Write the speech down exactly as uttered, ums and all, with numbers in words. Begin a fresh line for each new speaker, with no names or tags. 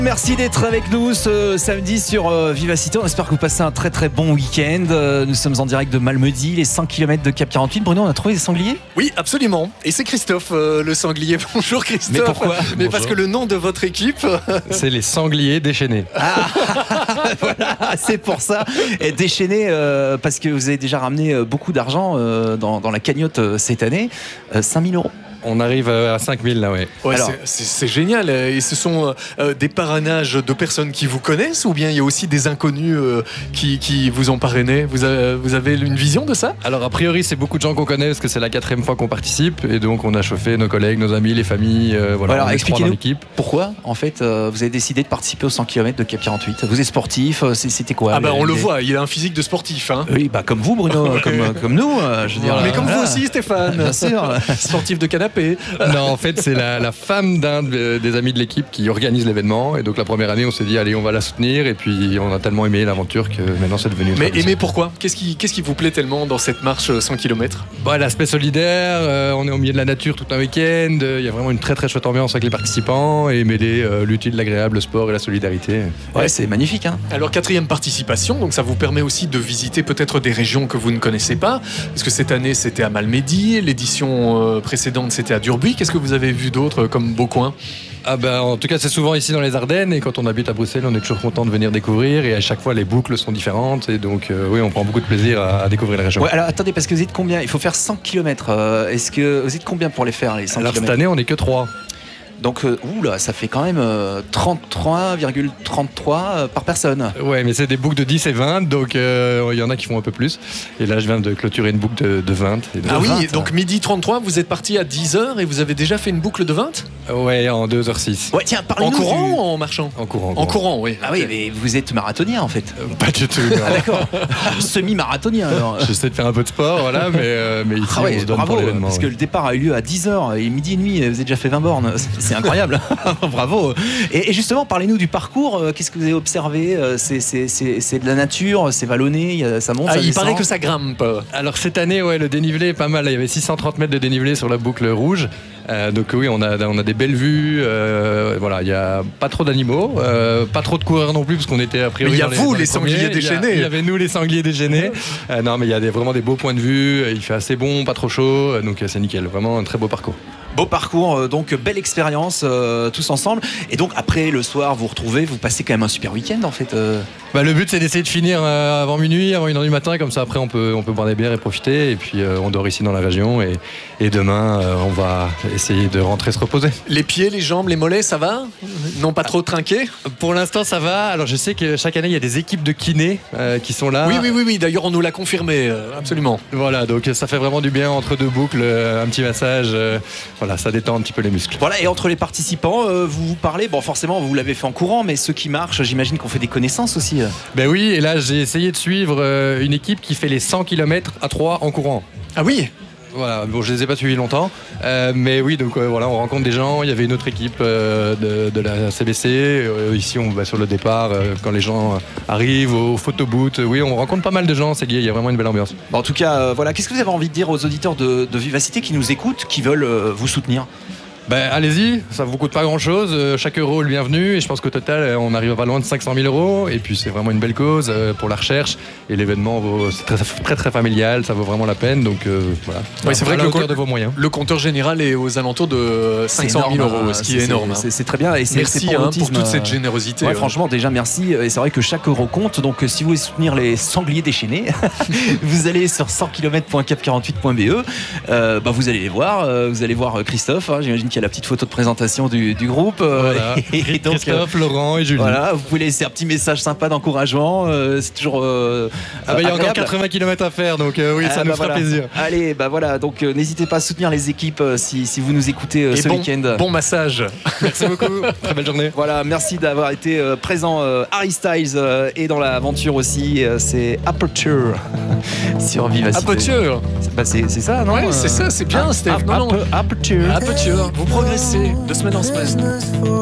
Merci d'être avec nous ce samedi sur euh, Vivacité. On espère que vous passez un très très bon week-end. Euh, nous sommes en direct de Malmedy, les cent kilomètres de Cap quarante-huit. Bruno, on a trouvé des sangliers ?
Oui, absolument. Et c'est Christophe, euh, le sanglier. Bonjour Christophe.
Mais pourquoi ?
Mais
Bonjour.
parce que le nom de votre équipe...
C'est les sangliers déchaînés.
Ah, voilà, c'est pour ça. Et déchaîné, euh, parce que vous avez déjà ramené euh, beaucoup d'argent euh, dans, dans la cagnotte euh, cette année. Euh, cinq mille euros.
On arrive à cinq mille là, ouais.
Ouais,
Alors-
c'est, c'est, c'est génial. Et ce sont euh, des parrainages de personnes qui vous connaissent ou bien il y a aussi des inconnus euh, qui, qui vous ont parrainé. Vous avez, vous avez une vision de ça ?
Alors a priori c'est beaucoup de gens qu'on connaît parce que c'est la quatrième fois qu'on participe et donc on a chauffé nos collègues, nos amis, les familles. Euh, voilà,
Alors,
on est trois
expliquez-nous.
dans l'équipe.
Pourquoi, en fait, euh, vous avez décidé de participer aux cent kilomètres de Cap quarante-huit ? Vous êtes sportif, euh, c'est- c'était quoi ?
Ah bah on le
l'idée ?
voit, il a un physique de sportif. Hein.
Oui, bah comme vous, Bruno, comme, comme nous, euh, je veux dire.
Mais
euh,
comme vous
voilà.
aussi Stéphane.
Bien sûr.
Sportif de canapé.
Non, en fait c'est la, la femme d'un de- des amis de l'équipe qui organise l'événement et donc la première année on s'est dit allez on va la soutenir et puis on a tellement aimé l'aventure que maintenant c'est devenu une
Mais
tradition.
aimez pourquoi ? Qu'est-ce qui, qu'est-ce qui vous plaît tellement dans cette marche cent kilomètres ?
Bah, l'aspect solidaire, euh, on est au milieu de la nature tout un week-end, euh, il y a vraiment une très très chouette ambiance avec les participants et mêler euh, l'utile, l'agréable, le sport et la solidarité.
Ouais, c'est magnifique, hein.
Alors quatrième participation, donc ça vous permet aussi de visiter peut-être des régions que vous ne connaissez pas, parce que cette année c'était à Malmedy, l'édition euh, précédente c'était à Durbuy. Qu'est-ce que vous avez vu d'autre comme beau coin ?
Ah bah, en tout cas c'est souvent ici dans les Ardennes et quand on habite à Bruxelles on est toujours content de venir découvrir et à chaque fois les boucles sont différentes et donc euh, oui on prend beaucoup de plaisir à, à découvrir les régions.
Ouais, alors attendez, parce que vous êtes combien ? Il faut faire cent kilomètres. euh, Est-ce que vous êtes combien pour les faire, les cent
Alors cette
kilomètres ?
année on n'est que trois.
Donc, euh, oula, ça fait quand même euh, trente-trois virgule trente-trois euh, par personne.
Ouais mais c'est des boucles de dix et vingt donc euh, il y en a qui font un peu plus et là je viens de clôturer une boucle de, de vingt. Et de-
Ah oui,
vingt,
donc midi trente-trois, vous êtes parti à dix heures et vous avez déjà fait une boucle de vingt ?
Ouais en deux heures six.
Ouais, tiens,
En
parlez-nous
courant
du-
ou en marchant ?
En courant.
En courant, oui.
Ah oui, mais vous êtes marathonien en fait.
Pas du tout. non.
Ah d'accord. Semi-marathonien alors.
J'essaie de faire un peu de sport voilà mais, euh, mais ici
Ah ouais,
on se donne
bravo,
pour l'événement.
parce
ouais.
que le départ a eu lieu à dix heures et midi et demi, vous avez déjà fait vingt bornes. C'est- C'est incroyable. Bravo. Et, et justement, parlez-nous du parcours. Euh, Qu'est-ce que vous avez observé ? Euh, c'est, c'est, c'est, c'est de la nature, c'est vallonné, il y a- ça monte,
Ah,
ça
il
descend.
paraît que ça grimpe.
Alors cette année, ouais, le dénivelé est pas mal. Il y avait six cent trente mètres de dénivelé sur la boucle rouge. Euh, donc oui, on a, on a des belles vues. euh, voilà, il y a pas trop d'animaux, euh, pas trop de coureurs non plus parce qu'on était a priori.
Mais il y a
dans les-
vous,
dans
les
premiers.
sangliers
Il y a-
déchaînés.
Il y avait nous les sangliers déchaînés. Euh, non, mais il y a des, vraiment des beaux points de vue. Il fait assez bon, pas trop chaud, euh, donc euh, c'est nickel. Vraiment un très beau parcours.
Beau parcours, euh, donc belle expérience euh, tous ensemble. Et donc après le soir, vous retrouvez, vous passez quand même un super week-end en fait. euh.
Bah, le but c'est d'essayer de finir euh, avant minuit, avant une heure du matin, comme ça après on peut, on peut boire des bières et profiter. Et puis euh, on dort ici dans la région et, et demain euh, on va essayer de rentrer se reposer.
Les pieds, les jambes, les mollets, ça va ? Non, pas trop trinqués ?
Pour l'instant, ça va. Alors, je sais que chaque année, il y a des équipes de kinés euh, qui sont là.
Oui, oui, oui, oui. D'ailleurs, on nous l'a confirmé, euh, absolument.
Voilà, donc ça fait vraiment du bien entre deux boucles, euh, un petit massage. euh, voilà, ça détend un petit peu les muscles.
Voilà, et entre les participants, euh, vous vous parlez, bon forcément vous l'avez fait en courant, mais ceux qui marchent, j'imagine qu'on fait des connaissances aussi. euh.
Ben oui, et là, j'ai essayé de suivre euh, une équipe qui fait les cent kilomètres à trois en courant.
Ah oui ?
Voilà, bon, je les ai pas suivis longtemps, euh, mais oui, donc euh, voilà, on rencontre des gens. Il y avait une autre équipe euh, de, de la C B C. Euh, ici, on va sur le départ euh, quand les gens arrivent au photobooth. Oui, on rencontre pas mal de gens. C'est lié. Il y a vraiment une belle ambiance.
Bon, en tout cas, euh, voilà, qu'est-ce que vous avez envie de dire aux auditeurs de, de Vivacité qui nous écoutent, qui veulent euh, vous soutenir ?
Ben, allez-y, ça vous coûte pas grand chose, chaque euro est le bienvenu et je pense qu'au total on arrive pas loin de cinq cent mille euros et puis c'est vraiment une belle cause euh, pour la recherche et l'événement vaut- c'est très, très très familial, ça vaut vraiment la peine donc euh, voilà.
Ouais, c'est vrai
À
que
la
le
hauteur
co-
de vos moyens.
Le compteur général est aux alentours de
C'est
cinq cent mille
énorme,
euros,
hein,
ce qui
c'est-
est énorme.
C'est, c'est très bien. Et c'est,
Merci
c'est pour,
hein, pour
l'autisme,
toute cette
euh,
générosité.
Ouais,
ouais.
franchement, déjà merci. Et c'est vrai que chaque euro compte. Donc, euh, si vous voulez soutenir les sangliers déchaînés, vous allez sur cent kilomètres point cap quarante-huit point b e. Euh, bah, vous allez les voir. Euh, vous allez voir Christophe. Hein, j'imagine qu'il y a la petite photo de présentation du, du groupe. Euh,
Voilà.
et donc, euh,
Christophe, Laurent et Julie.
voilà, vous pouvez laisser un petit message sympa d'encouragement. Euh, c'est toujours. Euh,
Ah bah, il y a encore
agréable.
quatre-vingts kilomètres à faire donc euh, oui,
Ah,
ça nous
bah
fera
voilà.
plaisir.
Allez, bah voilà. Donc, euh, n'hésitez pas à soutenir les équipes euh, si, si vous nous écoutez euh,
Et
ce
bon,
week-end.
bon massage.
Merci beaucoup, très belle journée.
Voilà, merci d'avoir été euh, présent. euh, Harry Styles euh, et dans l'aventure aussi, euh, c'est Aperture sur Vivacité.
Aperture.
C'est, bah, c'est, c'est ça, non
Ouais, c'est ça, c'est bien,
Ah,
Steph.
ah,
Non, non.
Ape- Aperture.
Aperture. Vous progressez de semaine en semaine.